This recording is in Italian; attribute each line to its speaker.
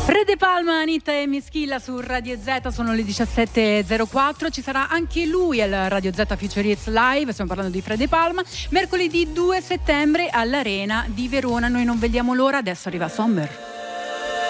Speaker 1: Fred Palma, Anita e Mischilla su Radio Z, sono le 17.04, ci sarà anche lui al Radio Z Future Hits Live, stiamo parlando di Fred Palma, mercoledì 2 settembre all'Arena di Verona, noi non vediamo l'ora, adesso arriva Sommer.